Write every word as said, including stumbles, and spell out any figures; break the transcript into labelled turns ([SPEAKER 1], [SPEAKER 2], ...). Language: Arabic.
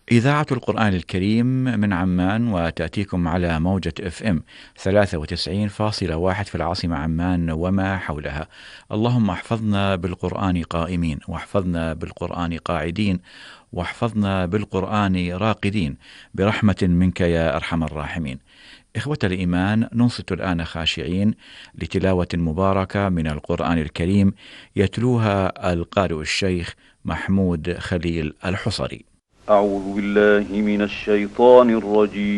[SPEAKER 1] إذاعة القرآن الكريم من عمان، وتأتيكم على موجة اف ام ثلاثة وتسعين فاصلة واحد في العاصمة عمان وما حولها. اللهم احفظنا بالقرآن قائمين، واحفظنا بالقرآن قاعدين، واحفظنا بالقرآن راقدين، برحمة منك يا أرحم الراحمين. إخوة الإيمان، ننصت الآن خاشعين لتلاوة مباركة من القرآن الكريم يتلوها القارئ الشيخ محمود خليل الحصري.
[SPEAKER 2] أعوذ بالله من الشيطان الرجيم